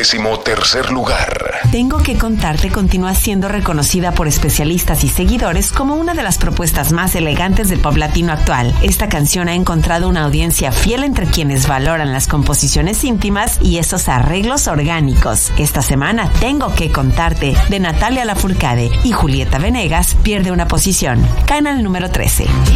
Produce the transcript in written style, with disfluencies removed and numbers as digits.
33º lugar. Tengo que contarte continúa siendo reconocida por especialistas y seguidores como una de las propuestas más elegantes del pop latino actual. Esta canción ha encontrado una audiencia fiel entre quienes valoran las composiciones íntimas y esos arreglos orgánicos. Esta semana Tengo que contarte de Natalia Lafourcade y Julieta Venegas pierde una posición. Caen al número 13.